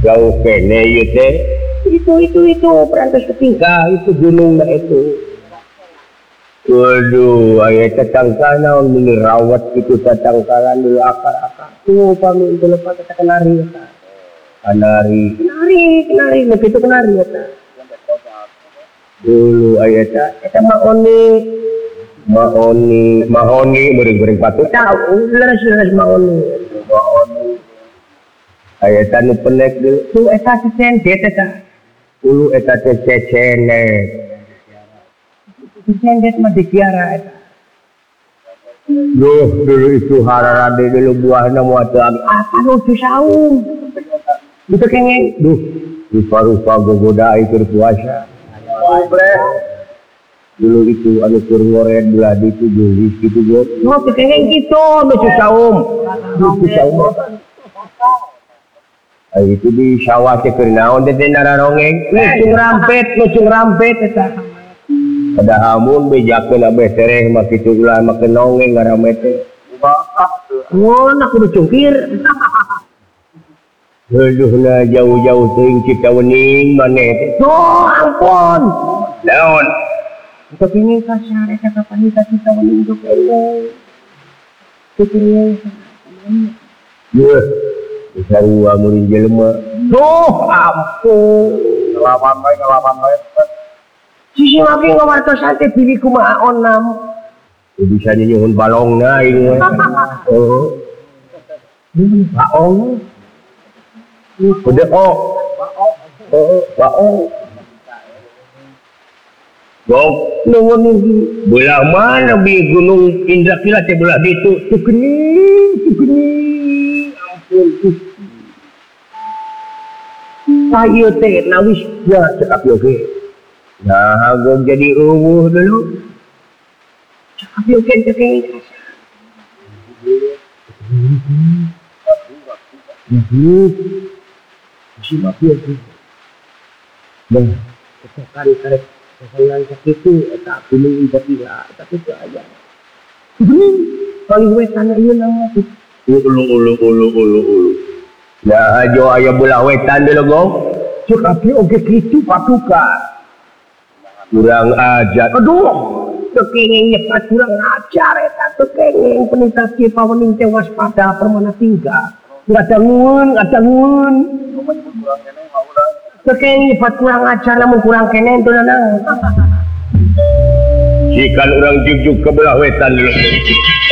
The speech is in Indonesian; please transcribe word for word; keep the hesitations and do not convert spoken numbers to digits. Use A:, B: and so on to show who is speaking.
A: jauh kene ieu teh itu itu itu perantos ketingkah itu gunung na itu. Waduh, aya tetangka naon meni rawat kitu tatangkalan dulu akar-akar. Tuh pami itu lepas eta kenari eta. Kenari, kenari, kenari, nu kitu kenari eta. Dulu aya eta eta maoni. Maoni, mahoni beureung-beureung patut. Tahu, leres-leres maoni. Maoni. Aya eta nu pendek deui. Tuh eta cecendet eta. Dulu eta teh cecendet. Cecendet mah dikiara eta. Duh, dulu itu hararade dulu buahna moal teu abi. Apa nu teu saung? Itu kengeng. Duh, rupa-rupa gogoda keur puasa. Dulu itu anu keur ngoret belah ditu gelis kitu go. Oh, teu kengeng kitu nu teu saung. Duh, teu saung. Ay itu di sawah teh keur naon teh nararongeng. Lucung rampet, lucung rampet eta. Pada hamun bejakeun abeh tereh mah kitu ulah make nongeng ngarame teh. Ngon aku kudu cungkir. Aduhna jauh-jauh teuing cipta wening maneh teh. Tuh ampun. Naon? Untuk ini kasar eta kapan kita cipta wening untuk ele. Kitu Yeuh. Sarua mun jelema. Tuh ampun. Ngelawan bae ngelawan bae. Sisi lagi ngawartosan teh pilih kumaha onam. Bisa nyuhun balongna aing mah. Oh. Baong. Kudu o. Oh, baong. Gok nuhun belah mana bi Gunung Indrakila teh belah ditu. Tuh geuning, tuh geuning. Ampun Gusti. Sayu teh nawis ya cek api oge. Nah, gue jadi rubuh dulu. Tapi oke, oke. Si mapi oke. Nah, kesokan karek kesokan sakitu, eta pilih tapi lah, tapi itu aja. Ini paling wetan ieu nama tuh. Ulu ulu ulu ulu ulu. Nah, ajo aya belah wetan dulu go. Cek api oke kitu patuka. Kurang ajar. Aduh, tekengeng nyepat kurang ajar eta tekengeng penita kieu pawening teh waspada permana tinggal. Ngadangun, ngadangun. Tekengeng nyepat kurang ajar lamun kurang kene teu naon. Sikan urang jugjug ke belah wetan dulu.